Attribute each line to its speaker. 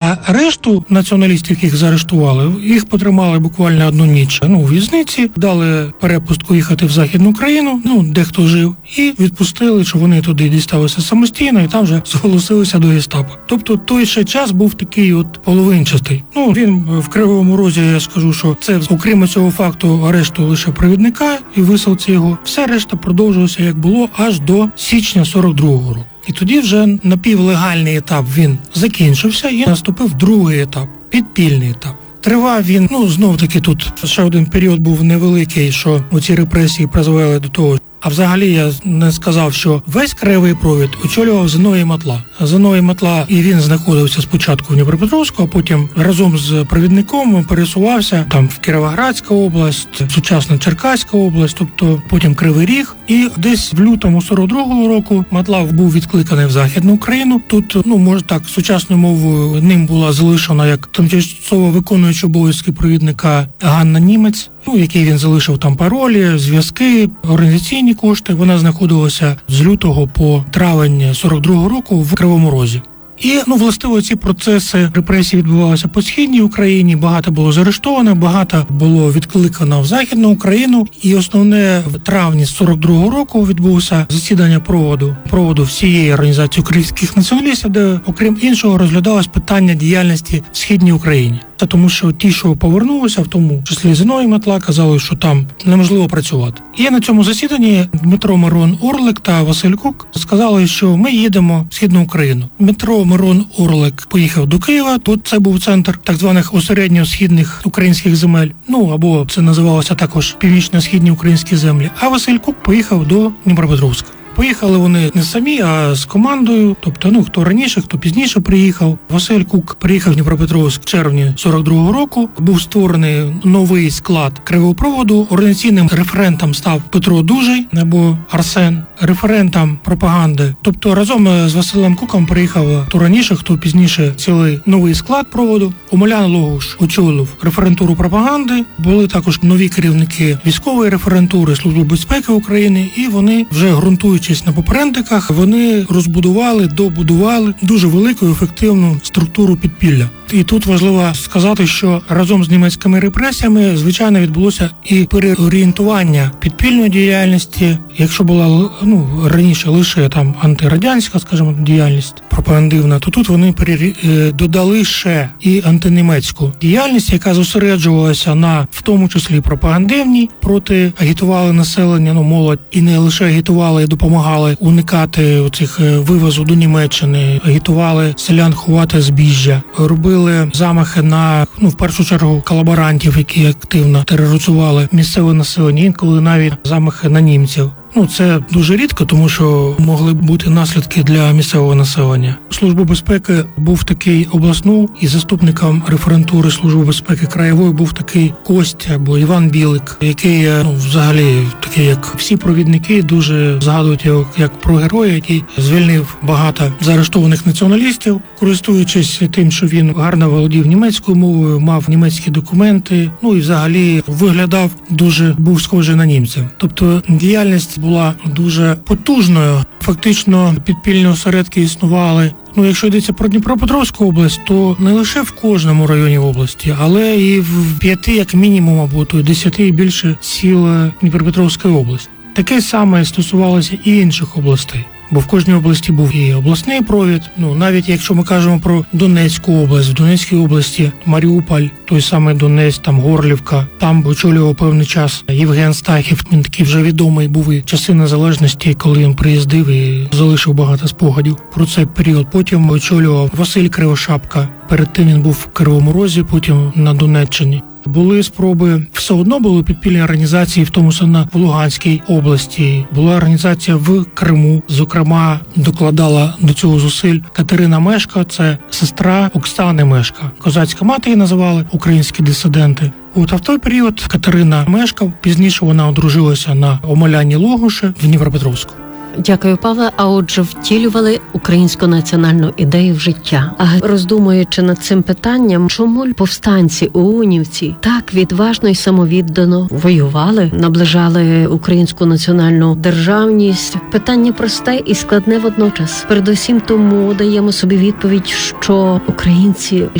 Speaker 1: А решту націоналістів, яких заарештували, їх потримали буквально одну ніч у в'язниці, дали перепустку їхати в Західну Україну, дехто жив, і відпустили, що вони туди дісталися самостійно, і там вже зголосилися до гестапо. Тобто той ще час був такий половинчастий. Він в Кривому Розі, я скажу, що це, окрім цього факту арешту лише провідника і висилці його, все решта продовжувалося, як було, аж до січня 42-го року. І тоді вже напівлегальний етап він закінчився і наступив другий етап, підпільний етап. Тривав він, знов-таки тут ще один період був невеликий, що оці репресії призвели до того. А взагалі я не сказав, що весь краєвий провід очолював Зиновій Матла. Зиновій Матла, і він знаходився спочатку в Дніпропетровську, а потім разом з провідником пересувався там в Кіровоградська область, сучасна Черкаська область, тобто потім Кривий Ріг. І десь в лютому 42-го року Матла був відкликаний в Західну Україну. Тут, може так, сучасною мовою ним була залишена як тимчасово виконуюча обов'язки провідника Ганна Німець, який він залишив там паролі, зв'язки, організаційні кошти. Вона знаходилася з лютого по травень 42-го року в Кривому Розі. І, властиво, ці процеси репресії відбувалися по Східній Україні, багато було заарештовано, багато було відкликано в Західну Україну. І основне, в травні 42-го року відбувся засідання проводу всієї організації українських націоналістів, де, окрім іншого, розглядалось питання діяльності в Східній Україні. Тому що ті, що повернулися, в тому числі Зиновій Матла, казали, що там неможливо працювати. І на цьому засіданні Дмитро Мирон Орлик та Василь Кук сказали, що ми їдемо в Східну Україну. Дмитро Мирон Орлик поїхав до Києва, тут це був центр так званих осередньо-східних українських земель, або це називалося також північно-східні українські землі. А Василь Кук поїхав до Дніпропетровська. Поїхали вони не самі, а з командою, тобто, хто раніше, хто пізніше приїхав. Василь Кук приїхав в Дніпропетровськ в червні 42-го року. Був створений новий склад кривопроводу. Організаційним референтом став Петро Дужий або Арсен, референтом пропаганди. Тобто разом з Василем Куком приїхав хто раніше, хто пізніше цілий новий склад проводу. Омелян Логуш очолив референтуру пропаганди. Були також нові керівники військової референтури Служби безпеки України, і вони вже ґрунтуючись на попередниках, вони добудували дуже велику і ефективну структуру підпілля. І тут важливо сказати, що разом з німецькими репресіями, звичайно, відбулося і переорієнтування підпільної діяльності. Якщо була раніше лише там антирадянська, скажімо, діяльність пропагандивна, то тут вони додали ще і антинімецьку діяльність, яка зосереджувалася на, в тому числі, пропагандивній, агітували населення, молодь, і не лише агітували, і допомагали уникати оцих вивозу до Німеччини, агітували селян ховати збіжжя, робили замахи на, в першу чергу, колаборантів, які активно тероризували місцеве населення, інколи навіть замахи на німців. Це дуже рідко, тому що могли бути наслідки для місцевого населення. Служба безпеки був такий обласну, і заступником референтури Служби безпеки краєвої був такий Костя або Іван Білик, який, взагалі, такий, як всі провідники, дуже згадують його як про героя, який звільнив багато заарештованих націоналістів, користуючись тим, що він гарно володів німецькою мовою, мав німецькі документи, і взагалі виглядав був схожий на німця. Тобто діяльність була дуже потужною. Фактично підпільні осередки існували. Якщо йдеться про Дніпропетровську область, то не лише в кожному районі області, але і в 5, як мінімум, або 10 і більше сіл Дніпропетровської області. Таке саме стосувалося і інших областей. Бо в кожній області був і обласний провід. Навіть якщо ми кажемо про Донецьку область, в Донецькій області Маріуполь, той самий Донець, там Горлівка, там очолював певний час Євген Стахів. Він такий вже відомий був і часи незалежності, коли він приїздив і залишив багато спогадів про цей період. Потім очолював Василь Кривошапка. Перед тим він був в Кривому Розі, потім на Донеччині. Були спроби, все одно були підпільні організації, в тому числі в Луганській області. Була організація в Криму, зокрема, докладала до цього зусиль Катерина Мешка, це сестра Оксани Мешка. Козацька мати її називали українські дисиденти. А в той період Катерина Мешка, пізніше вона одружилася на Омеляні Логуші в Дніпропетровську.
Speaker 2: Дякую, Павле. А отже, втілювали українську національну ідею в життя. А роздумуючи над цим питанням, чому повстанці, оунівці так відважно і самовіддано воювали, наближали українську національну державність? Питання просте і складне водночас. Передусім тому даємо собі відповідь, що українці